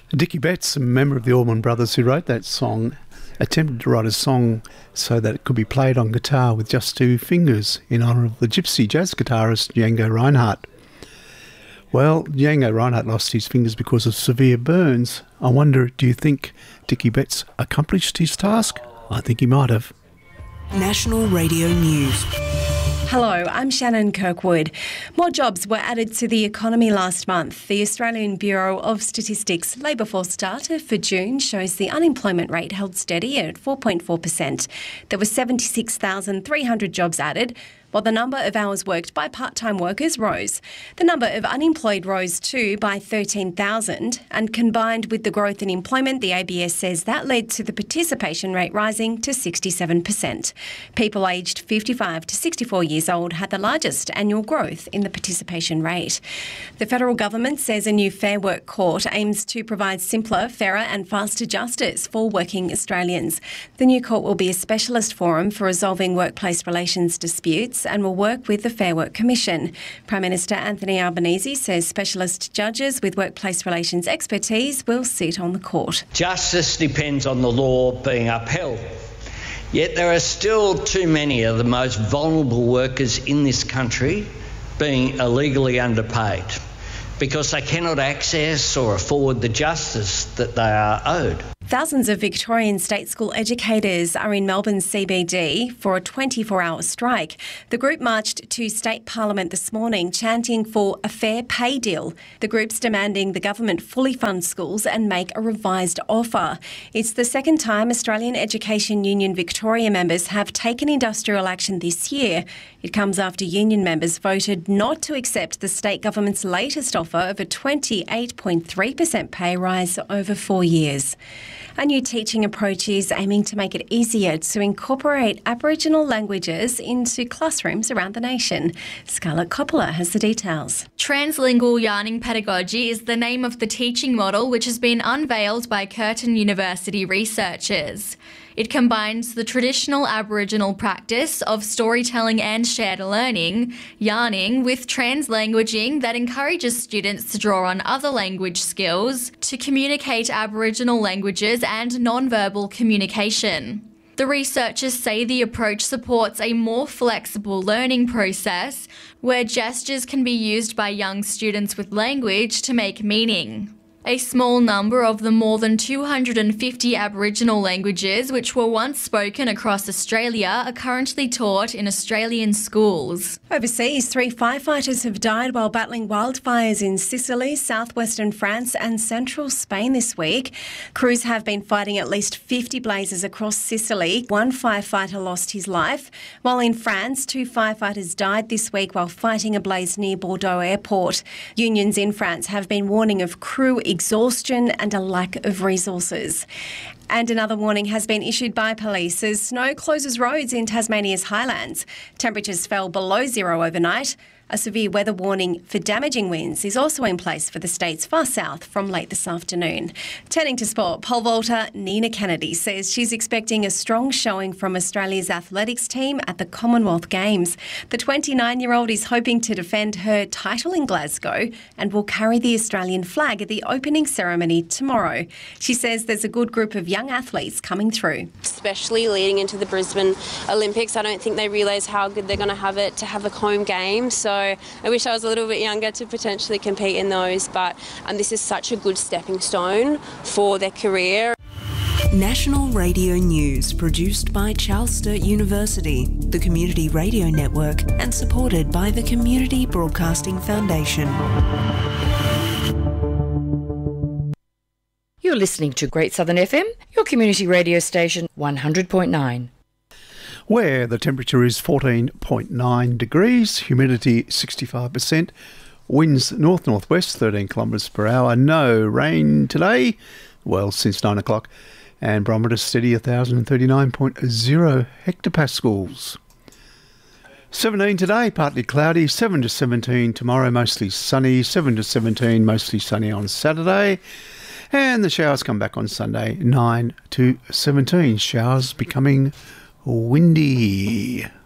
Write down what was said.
Dickie Betts, a member of the Allman Brothers who wrote that song, attempted to write a song so that it could be played on guitar with just two fingers in honour of the gypsy jazz guitarist Django Reinhardt. Well, Django Reinhardt lost his fingers because of severe burns. I wonder, do you think Dickie Betts accomplished his task? I think he might have. National Radio News. Hello, I'm Shannon Kirkwood. More jobs were added to the economy last month. The Australian Bureau of Statistics labour force data for June shows the unemployment rate held steady at 4.4%. There were 76,300 jobs added, while the number of hours worked by part-time workers rose. The number of unemployed rose too by 13,000, and combined with the growth in employment, the ABS says that led to the participation rate rising to 67%. People aged 55 to 64 years old had the largest annual growth in the participation rate. The federal government says a new Fair Work court aims to provide simpler, fairer and faster justice for working Australians. The new court will be a specialist forum for resolving workplace relations disputes and will work with the Fair Work Commission. Prime Minister Anthony Albanese says specialist judges with workplace relations expertise will sit on the court. Justice depends on the law being upheld. Yet there are still too many of the most vulnerable workers in this country being illegally underpaid because they cannot access or afford the justice that they are owed. Thousands of Victorian state school educators are in Melbourne's CBD for a 24-hour strike. The group marched to State Parliament this morning, chanting for a fair pay deal. The group's demanding the government fully fund schools and make a revised offer. It's the second time Australian Education Union Victoria members have taken industrial action this year. It comes after union members voted not to accept the state government's latest offer of a 28.3% pay rise over 4 years. A new teaching approach is aiming to make it easier to incorporate Aboriginal languages into classrooms around the nation. Scarlett Coppola has the details. Translingual yarning pedagogy is the name of the teaching model which has been unveiled by Curtin University researchers. It combines the traditional Aboriginal practice of storytelling and shared learning, yarning, with translanguaging that encourages students to draw on other language skills to communicate Aboriginal languages and non-verbal communication. The researchers say the approach supports a more flexible learning process where gestures can be used by young students with language to make meaning. A small number of the more than 250 Aboriginal languages which were once spoken across Australia are currently taught in Australian schools. Overseas, 3 firefighters have died while battling wildfires in Sicily, southwestern France and central Spain this week. Crews have been fighting at least 50 blazes across Sicily. 1 firefighter lost his life, while in France, 2 firefighters died this week while fighting a blaze near Bordeaux Airport. Unions in France have been warning of crew exhaustion and a lack of resources. And another warning has been issued by police as snow closes roads in Tasmania's highlands. Temperatures fell below zero overnight. A severe weather warning for damaging winds is also in place for the state's far south from late this afternoon. Turning to sport, pole vaulter Nina Kennedy says she's expecting a strong showing from Australia's athletics team at the Commonwealth Games. The 29-year-old is hoping to defend her title in Glasgow and will carry the Australian flag at the opening ceremony tomorrow. She says there's a good group of young athletes coming through. Especially leading into the Brisbane Olympics, I don't think they realise how good they're going to have it to have a home game. So I wish I was a little bit younger to potentially compete in those, but this is such a good stepping stone for their career. National Radio News, produced by Charles Sturt University, the Community Radio Network, and supported by the Community Broadcasting Foundation. You're listening to Great Southern FM, your community radio station 100.9. Where the temperature is 14.9 degrees, humidity 65%, winds north-northwest 13 kilometres per hour, no rain today, well, since 9 o'clock, and barometer steady 1,039.0 hectopascals. 17 today, partly cloudy, 7 to 17 tomorrow, mostly sunny, 7 to 17, mostly sunny on Saturday, and the showers come back on Sunday, 9 to 17, showers becoming windy.